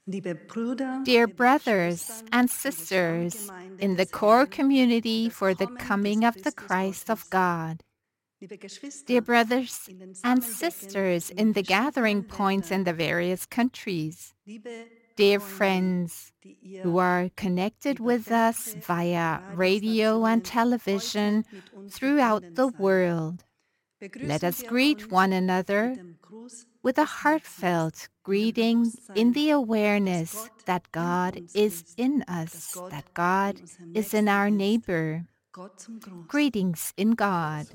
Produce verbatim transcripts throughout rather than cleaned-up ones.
Dear brothers and sisters in the core community for the coming of the Christ of God, dear brothers and sisters in the gathering points in the various countries, dear friends who are connected with us via radio and television throughout the world, let us greet one another with a heartfelt greeting in the awareness that God is in us, that God is in our neighbor. Greetings in God.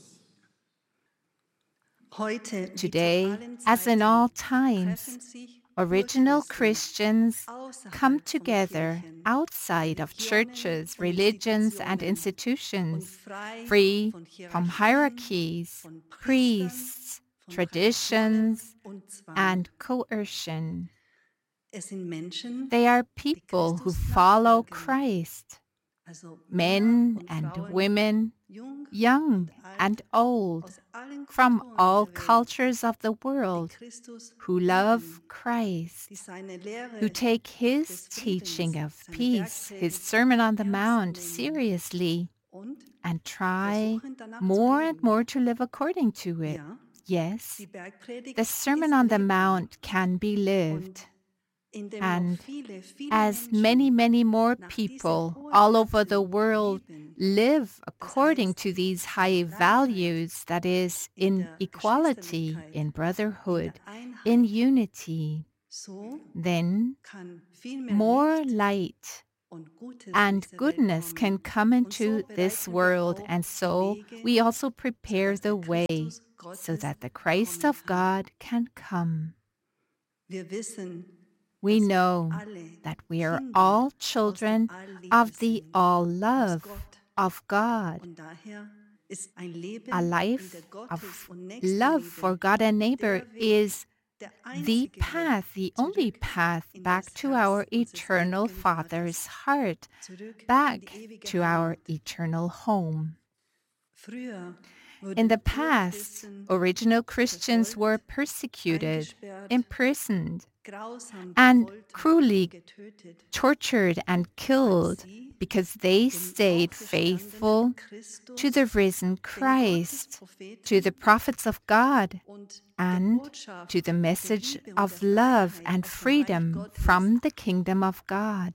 Today, as in all times, original Christians come together outside of churches, religions, and institutions, free from hierarchies, priests, traditions, and coercion. They are people who follow Christ, men and women, young and old, from all cultures of the world, who love Christ, who take his teaching of peace, his Sermon on the Mount, seriously, and try more and more to live according to it. Yes, the Sermon on the Mount can be lived. And as many, many more people all over the world live according to these high values, that is, in equality, in brotherhood, in unity, then more light and goodness can come into this world, and so we also prepare the way so that the Christ of God can come. We know that we are all children of the all-love of God. A life of love for God and neighbor is the path, the only path back to our eternal Father's heart, back to our eternal home. In the past, original Christians were persecuted, imprisoned, and cruelly tortured and killed because they stayed faithful to the risen Christ, to the prophets of God, and to the message of love and freedom from the kingdom of God.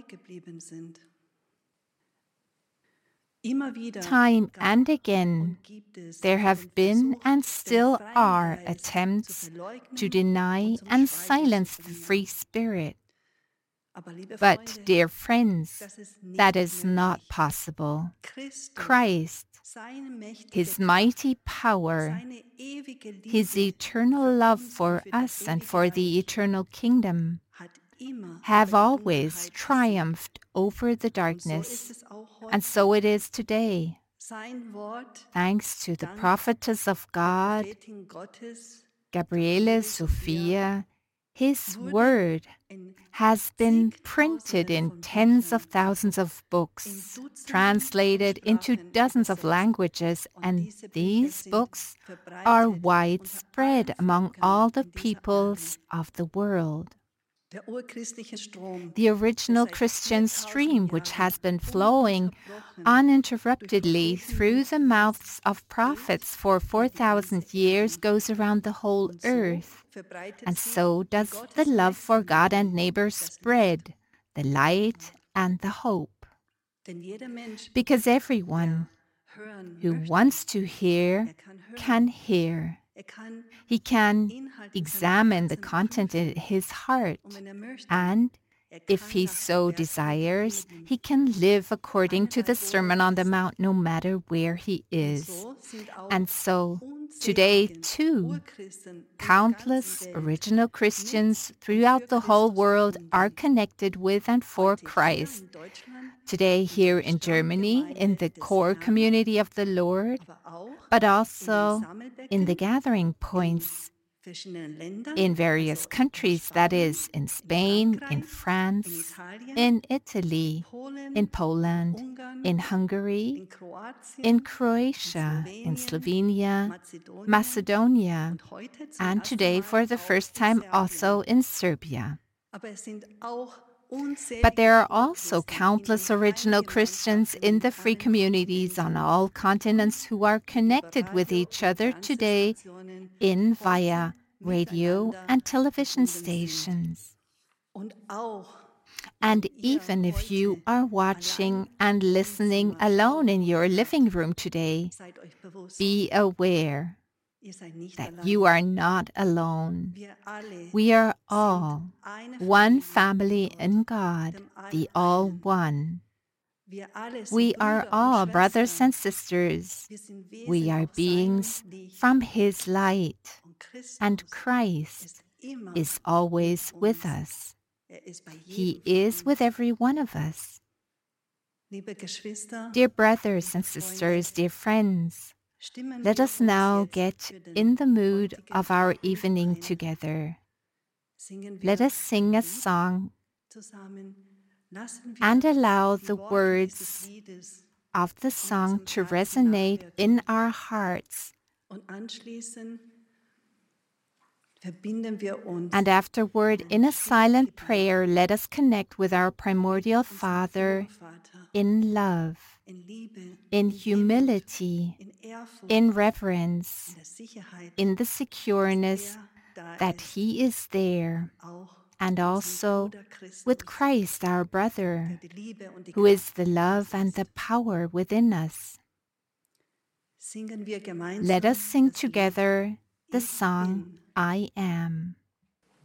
Time and again, there have been and still are attempts to deny and silence the free spirit. But, dear friends, that is not possible. Christ, his mighty power, his eternal love for us and for the eternal kingdom, have always triumphed over the darkness, and so it is today. Thanks to the prophetess of God, Gabriele Sophia, his word has been printed in tens of thousands of books, translated into dozens of languages, and these books are widespread among all the peoples of the world. The original Christian stream, which has been flowing uninterruptedly through the mouths of prophets for four thousand years, goes around the whole earth. And so does the love for God and neighbor spread, the light and the hope. Because everyone who wants to hear can hear. He can examine the content in his heart, and if he so desires, he can live according to the Sermon on the Mount no matter where he is. And so, today too, countless original Christians throughout the whole world are connected with and for Christ. Today here in Germany, in the core community of the Lord, but also in the gathering points in various countries, that is, in Spain, in France, in Italy, in Poland, in Hungary, in Croatia, in Slovenia, Macedonia, and today for the first time also in Serbia. But there are also countless original Christians in the free communities on all continents who are connected with each other today in via radio and television stations. And even if you are watching and listening alone in your living room today, be aware that you are not alone. We are all one family in God, the All One. We are all brothers and sisters. We are beings from His light, and Christ is always with us. He is with every one of us. Dear brothers and sisters, dear friends, let us now get in the mood of our evening together. Let us sing a song and allow the words of the song to resonate in our hearts. And afterward, in a silent prayer, let us connect with our primordial Father in love, in humility, in reverence, in the secureness that He is there, and also with Christ our brother, who is the love and the power within us. Let us sing together the song, I Am.